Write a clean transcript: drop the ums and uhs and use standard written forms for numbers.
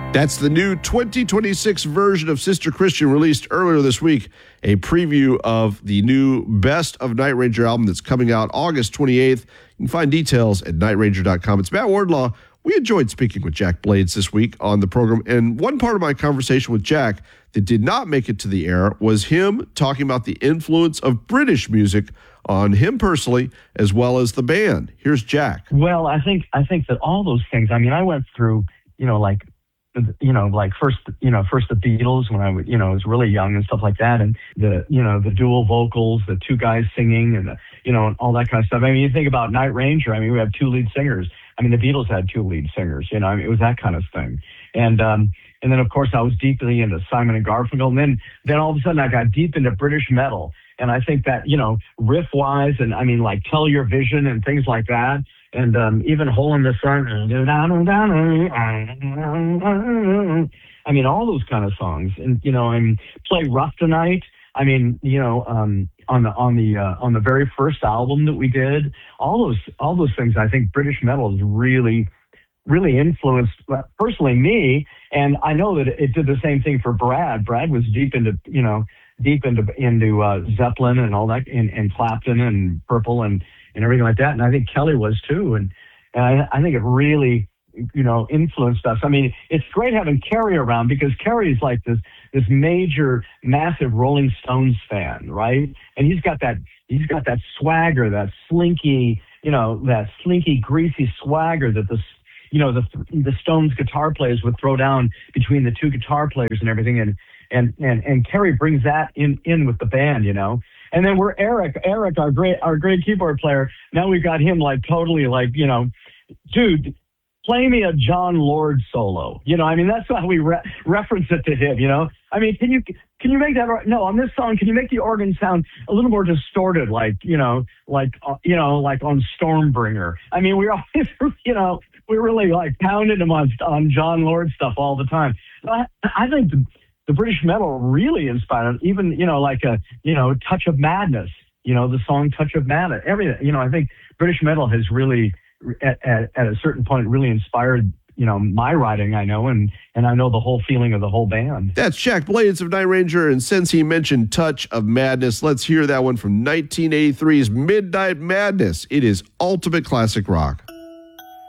That's the new 2026 version of Sister Christian released earlier this week, a preview of the new Best of Night Ranger album that's coming out August 28th. You can find details at nightranger.com. It's Matt Wardlaw. We enjoyed speaking with Jack Blades this week on the program, and one part of my conversation with Jack that did not make it to the air was him talking about the influence of British music on him personally as well as the band. Here's Jack. Well, I think that all those things, I mean, I went through, first the Beatles when I was really young and stuff like that. And the dual vocals, the two guys singing and and all that kind of stuff. I mean, you think about Night Ranger. I mean, we have two lead singers. I mean, the Beatles had two lead singers, it was that kind of thing. And then of course I was deeply into Simon and Garfunkel. And then all of a sudden I got deep into British metal. And I think that, riff wise and I mean, like Tell Your Vision and things like that. And even Hole in the Sun, I mean, all those kind of songs. And and Play Rough Tonight. I mean, on the very first album that we did, all those things. I think British metal has really influenced personally me, and I know that it did the same thing for Brad. Brad was deep into Zeppelin and all that, and Clapton and Purple and everything like that. And I think Kelly was too. And I think it really, influenced us. I mean, it's great having Kerry around because Kerry's like this major, massive Rolling Stones fan, right? And he's got that swagger, that slinky, greasy swagger that the Stones guitar players would throw down between the two guitar players and everything. And Kerry brings that in with the band, And then we're Eric, our great keyboard player. Now we've got him like totally like, dude, play me a John Lord solo. I mean, that's how we reference it to him, I mean, can you make that, no, on this song, can you make the organ sound a little more distorted, like on Stormbringer? I mean, we're always, we're really like pounding him on John Lord stuff all the time. I think the British metal really inspired, even, Touch of Madness, the song Touch of Madness, everything. I think British metal has really, at a certain point, really inspired, my writing, I know, and I know the whole feeling of the whole band. That's Jack Blades of Night Ranger, and since he mentioned Touch of Madness, let's hear that one from 1983's Midnight Madness. It is ultimate classic rock.